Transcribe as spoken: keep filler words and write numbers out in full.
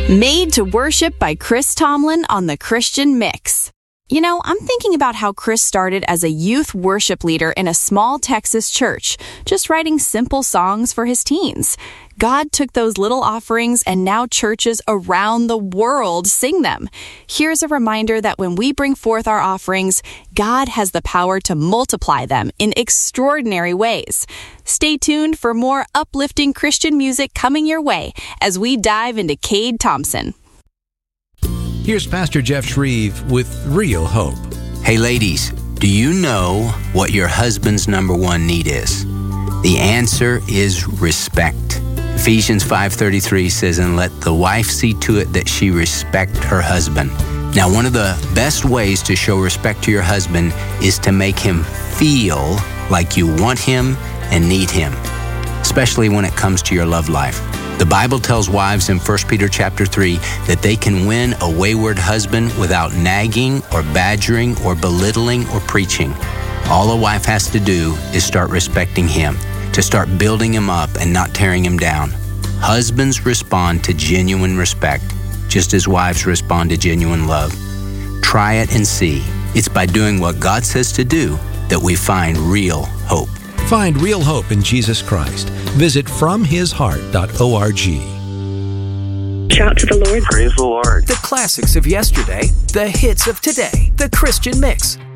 Made to Worship by Chris Tomlin on the Christian Mix. You know, I'm thinking about how Chris started as a youth worship leader in a small Texas church, just writing simple songs for his teens. God took those little offerings and now churches around the world sing them. Here's a reminder that when we bring forth our offerings, God has the power to multiply them in extraordinary ways. Stay tuned for more uplifting Christian music coming your way as we dive into Cade Thompson. Here's Pastor Jeff Shreve with Real Hope. Hey ladies, do you know what your husband's number one need is? The answer is respect. Ephesians five thirty-three says, and let the wife see to it that she respect her husband. Now, one of the best ways to show respect to your husband is to make him feel like you want him and need him, especially when it comes to your love life. The Bible tells wives in First Peter chapter three that they can win a wayward husband without nagging or badgering or belittling or preaching. All a wife has to do is start respecting him, to start building him up and not tearing him down. Husbands respond to genuine respect, just as wives respond to genuine love. Try it and see. It's by doing what God says to do that we find real hope. Find real hope in Jesus Christ. Visit from his heart dot org. Shout to the Lord. Praise the Lord. The classics of yesterday, the hits of today. The Christian Mix